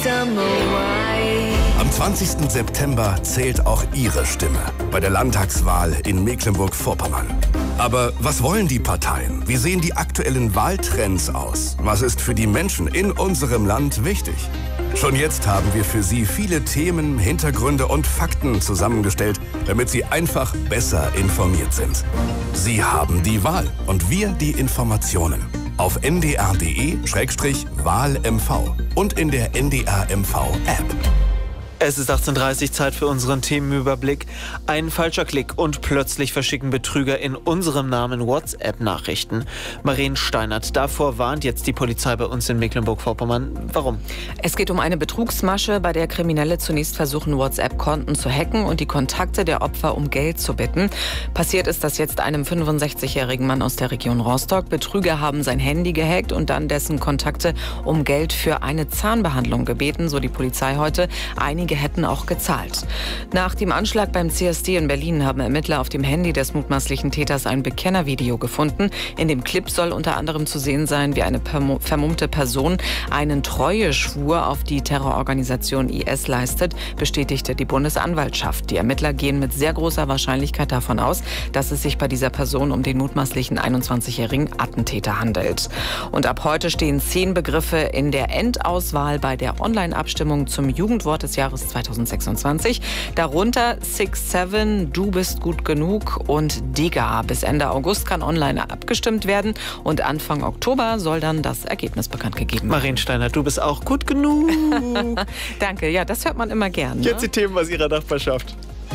Am 20. September zählt auch Ihre Stimme bei der Landtagswahl in Mecklenburg-Vorpommern. Aber was wollen die Parteien? Wie sehen die aktuellen Wahltrends aus? Was ist für die Menschen in unserem Land wichtig? Schon jetzt haben wir für Sie viele Themen, Hintergründe und Fakten zusammengestellt, damit Sie einfach besser informiert sind. Sie haben die Wahl und wir die Informationen. Auf ndr.de/WahlMV und in der NDR-MV-App. Es ist 18:30 Uhr, Zeit für unseren Themenüberblick. Ein falscher Klick und plötzlich verschicken Betrüger in unserem Namen WhatsApp-Nachrichten. Maren Steinert, davor warnt jetzt die Polizei bei uns in Mecklenburg-Vorpommern. Warum? Es geht um eine Betrugsmasche, bei der Kriminelle zunächst versuchen, WhatsApp-Konten zu hacken und die Kontakte der Opfer um Geld zu bitten. Passiert ist das jetzt einem 65-jährigen Mann aus der Region Rostock. Betrüger haben sein Handy gehackt und dann dessen Kontakte um Geld für eine Zahnbehandlung gebeten, so die Polizei heute. Einige hätten auch gezahlt. Nach dem Anschlag beim CSD in Berlin haben Ermittler auf dem Handy des mutmaßlichen Täters ein Bekennervideo gefunden. In dem Clip soll unter anderem zu sehen sein, wie eine vermummte Person einen Treueschwur auf die Terrororganisation IS leistet, bestätigte die Bundesanwaltschaft. Die Ermittler gehen mit sehr großer Wahrscheinlichkeit davon aus, dass es sich bei dieser Person um den mutmaßlichen 21-jährigen Attentäter handelt. Und ab heute stehen 10 Begriffe in der Endauswahl bei der Online-Abstimmung zum Jugendwort des Jahres 2026. Darunter 6-7, Du bist gut genug und Digga. Bis Ende August kann online abgestimmt werden und Anfang Oktober soll dann das Ergebnis bekannt gegeben werden. Maren Steinert, du bist auch gut genug. Danke, ja, das hört man immer gern. Ne? Jetzt die Themen aus Ihrer Nachbarschaft.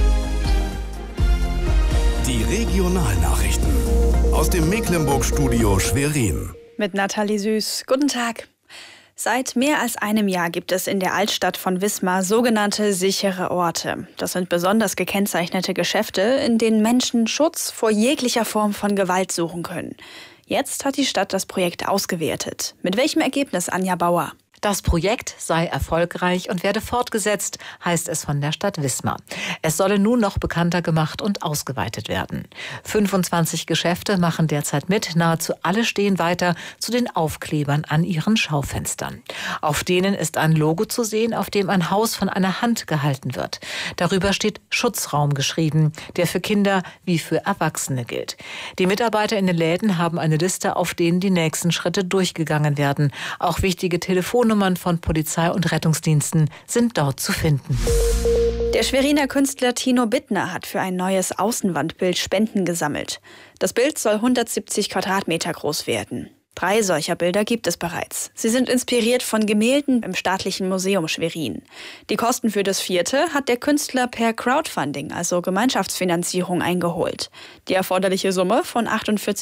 Die Regionalnachrichten aus dem Mecklenburg-Studio Schwerin. Mit Nathalie Süß. Guten Tag. Seit mehr als einem Jahr gibt es in der Altstadt von Wismar sogenannte sichere Orte. Das sind besonders gekennzeichnete Geschäfte, in denen Menschen Schutz vor jeglicher Form von Gewalt suchen können. Jetzt hat die Stadt das Projekt ausgewertet. Mit welchem Ergebnis, Anja Bauer? Das Projekt sei erfolgreich und werde fortgesetzt, heißt es von der Stadt Wismar. Es solle nun noch bekannter gemacht und ausgeweitet werden. 25 Geschäfte machen derzeit mit, nahezu alle stehen weiter zu den Aufklebern an ihren Schaufenstern. Auf denen ist ein Logo zu sehen, auf dem ein Haus von einer Hand gehalten wird. Darüber steht Schutzraum geschrieben, der für Kinder wie für Erwachsene gilt. Die Mitarbeiter in den Läden haben eine Liste, auf denen die nächsten Schritte durchgegangen werden. Auch wichtige Telefonnummern von Polizei und Rettungsdiensten sind dort zu finden. Der Schweriner Künstler Tino Bittner hat für ein neues Außenwandbild Spenden gesammelt. Das Bild soll 170 Quadratmeter groß werden. 3 solcher Bilder gibt es bereits. Sie sind inspiriert von Gemälden im Staatlichen Museum Schwerin. Die Kosten für das 4. hat der Künstler per Crowdfunding, also Gemeinschaftsfinanzierung, eingeholt. Die erforderliche Summe von 48